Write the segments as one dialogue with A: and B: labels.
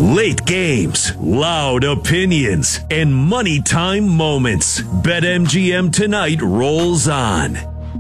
A: Late games, loud opinions, and money time moments. BetMGM tonight rolls on.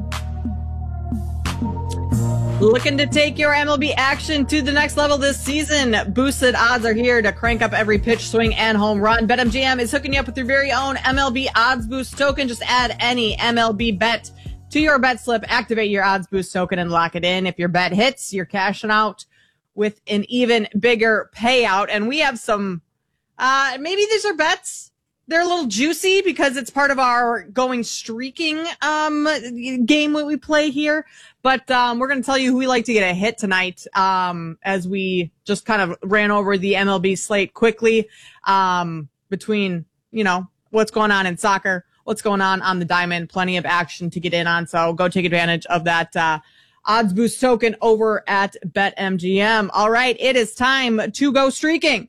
B: Looking to take your MLB action to the next level this season? Boosted odds are here to crank up every pitch, swing, and home run. BetMGM is hooking you up with your very own MLB Odds Boost token. Just add any MLB bet to your bet slip, activate your Odds Boost token, and lock it in. If your bet hits, you're cashing out with an even bigger payout. And we have some, maybe these are bets. They're a little juicy because it's part of our going streaking game that we play here. But we're going to tell you who we like to get a hit tonight as we just kind of ran over the MLB slate quickly between, what's going on in soccer, what's going on the diamond, plenty of action to get in on. So go take advantage of that Odds Boost token over at BetMGM. All right, it is time to go streaking.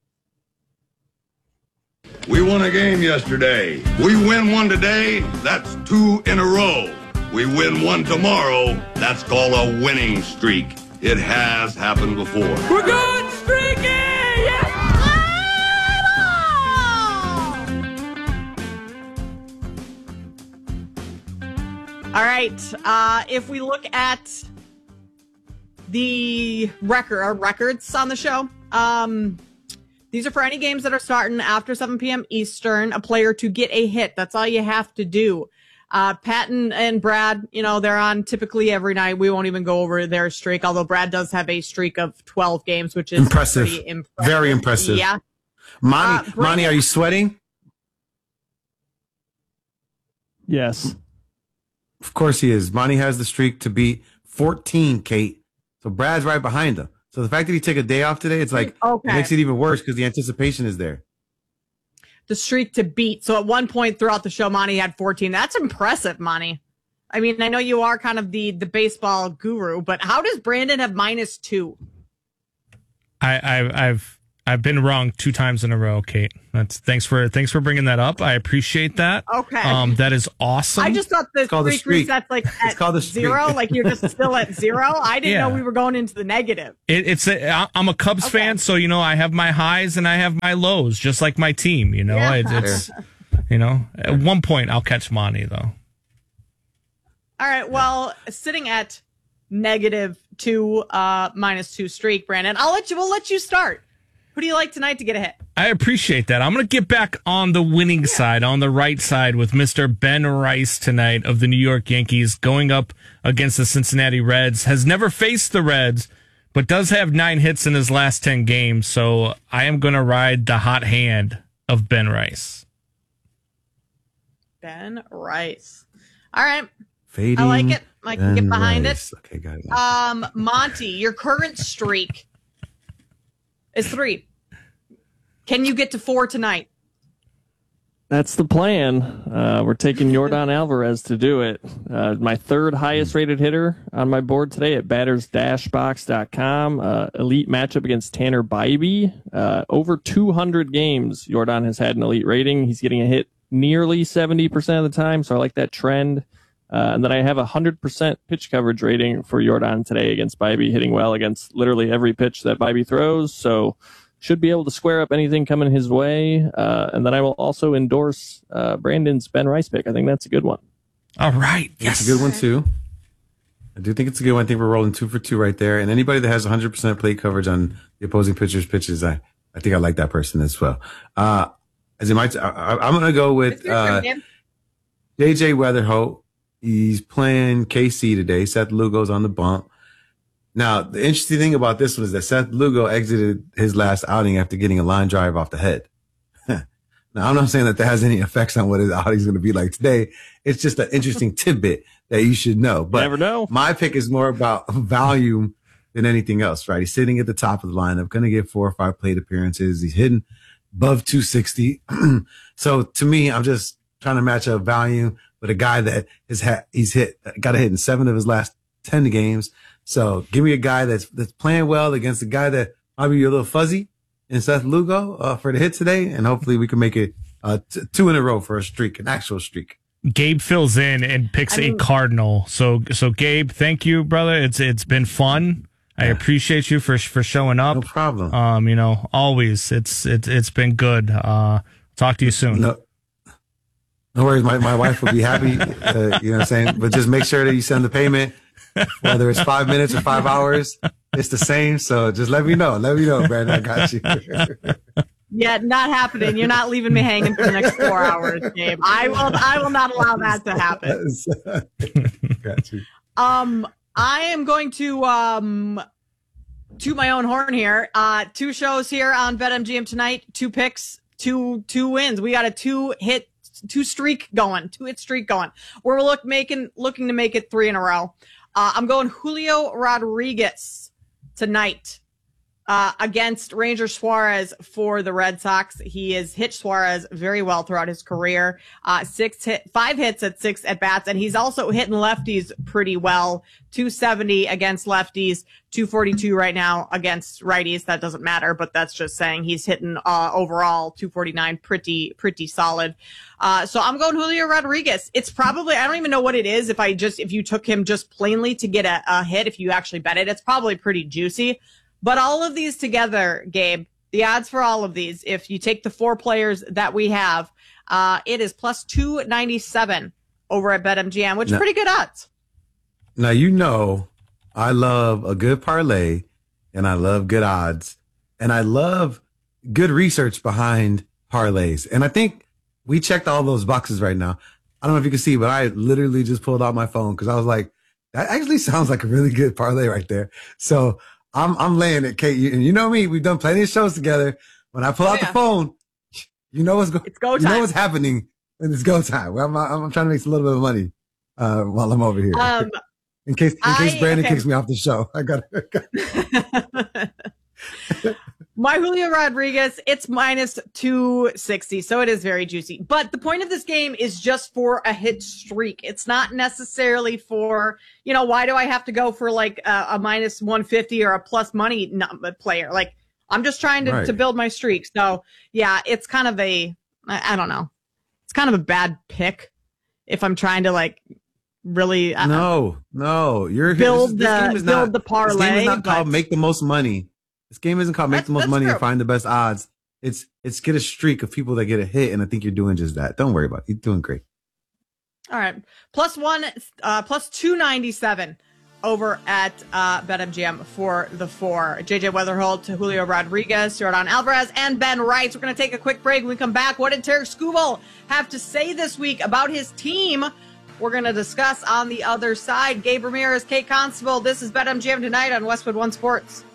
C: We won a game yesterday. We win one today, that's 2 in a row. We win one tomorrow, that's called a winning streak. It has happened before.
D: We're going streaking! Yes!
B: All right, if we look at the records on the show, these are for any games that are starting after 7 p.m. Eastern, a player to get a hit. That's all you have to do. Patton and Brad, they're on typically every night. We won't even go over their streak, although Brad does have a streak of 12 games, which is
E: impressive.
B: Pretty impressive.
E: Very impressive.
B: Yeah.
E: Monty, are you sweating?
F: Yes.
E: Of course he is. Monty has the streak to beat 14, Kate. So Brad's right behind him. So the fact that he took a day off today, it's like, It makes it even worse because the anticipation is there.
B: The streak to beat. So at one point throughout the show, Monty had 14. That's impressive, Monty. I mean, I know you are kind of the baseball guru, but how does Brandon have -2?
G: I've been wrong 2 times in a row, Kate. Thanks for bringing that up. I appreciate that.
B: Okay.
G: That is awesome.
B: I just thought the streak resets like at
E: called the
B: 0, like you're just still at 0. I didn't know we were going into the negative.
G: I'm a Cubs fan, so I have my highs and I have my lows, just like my team. It's at one point I'll catch Monty though.
B: All right. Well, sitting at -2, -2 streak, Brandon. We'll let you start. Who do you like tonight to get a hit?
G: I appreciate that. I'm going to get back on the winning side, on the right side, with Mr. Ben Rice tonight of the New York Yankees going up against the Cincinnati Reds. Has never faced the Reds, but does have 9 hits in his last 10 games. So I am going to ride the hot hand of Ben Rice.
B: Ben Rice. All right.
E: Fading
B: I like it. I can get behind
E: Rice.
B: it.
E: Okay, got it.
B: Monty, your current streak is 3. Can you get to 4 tonight?
F: That's the plan. We're taking Yordan Alvarez to do it. My 3rd highest rated hitter on my board today at batters-box.com. Elite matchup against Tanner Bybee. Over 200 games, Yordan has had an elite rating. He's getting a hit nearly 70% of the time, so I like that trend. And then I have a 100% pitch coverage rating for Yordan today against Bybee, hitting well against literally every pitch that Bybee throws. So should be able to square up anything coming his way. And then I will also endorse Brandon's Ben Rice pick. I think that's a good one.
G: All right.
E: Yes. It's a good one, too. I do think it's a good one. I think we're rolling 2 for 2 right there. And anybody that has 100% plate coverage on the opposing pitcher's pitches, I think I like that person as well. I'm going to go with JJ Weatherholt. He's playing KC today. Seth Lugo's on the bump. Now, the interesting thing about this one is that Seth Lugo exited his last outing after getting a line drive off the head. Now, I'm not saying that has any effects on what his outing's going to be like today. It's just an interesting tidbit that you should know. But
F: never know. My
E: pick is more about volume than anything else, right? He's sitting at the top of the lineup, going to get 4 or 5 plate appearances. He's hitting above 260. So to me, I'm just trying to match up volume with a guy that got a hit in 7 of his last 10 games. So give me a guy that's playing well against a guy that might be a little fuzzy in Seth Lugo for the hit today, and hopefully we can make it 2 in a row for a streak, an actual streak.
G: Gabe fills in and picks a Cardinal. So Gabe, thank you, brother. It's been fun. I appreciate you for showing up.
E: No problem.
G: You know, always. It's been good. Talk to you soon.
E: No worries. My wife will be happy. You know what I'm saying? But just make sure that you send the payment, whether it's 5 minutes or 5 hours. It's the same. So just let me know. Let me know, Brandon. I got you.
B: Yeah, not happening. You're not leaving me hanging for the next 4 hours, Gabe. I will not allow that to happen.
E: Got you.
B: I am going to toot my own horn here. 2 shows here on BetMGM tonight. 2 picks, two wins. We got a 2-hit streak going. We're looking to make it 3 in a row. I'm going Julio Rodriguez tonight against Ranger Suarez for the Red Sox. He has hit Suarez very well throughout his career. 5 hits at 6 at bats, and he's also hitting lefties pretty well. 270 against lefties, 242 right now against righties. That doesn't matter, but that's just saying he's hitting overall 249 pretty solid. So I'm going Julio Rodriguez. It's probably, I don't even know what it is if you took him just plainly to get a hit, if you actually bet it, it's probably pretty juicy. But all of these together, Gabe, the odds for all of these, if you take the 4 players that we have, it is plus 297 over at BetMGM, which is pretty good odds.
E: Now, you know, I love a good parlay and I love good odds and I love good research behind parlays. And I think we checked all those boxes right now. I don't know if you can see, but I literally just pulled out my phone because I was like, that actually sounds like a really good parlay right there. So I'm laying it, Kate. And you know me, we've done plenty of shows together. When I pull out the phone, you know what's
B: it's go time.
E: You know what's happening when it's go time. Well, I'm trying to make a little bit of money while I'm over here. In case Brandon kicks me off the show, I got
B: My Julio Rodriguez, it's minus 260, so it is very juicy. But the point of this game is just for a hit streak. It's not necessarily for, you know, why do I have to go for like a minus 150 or a plus money player? Like, I'm just trying to build my streak. So, yeah, it's kind of I don't know. It's kind of a bad pick if I'm trying to like really
E: No, you're
B: build the parlay.
E: This game is not called make the most money. This game isn't called make the most money and find the best odds. It's get a streak of people that get a hit, and I think you're doing just that. Don't worry about it. You're doing great.
B: All right. Plus 297 over at BetMGM for the 4. JJ Weatherholt, Julio Rodriguez, Jordan Alvarez, and Ben Rice. We're going to take a quick break. When we come back, what did Tarek Skubal have to say this week about his team? We're going to discuss on the other side. Gabe Ramirez, Kate Constable. This is BetMGM tonight on Westwood One Sports.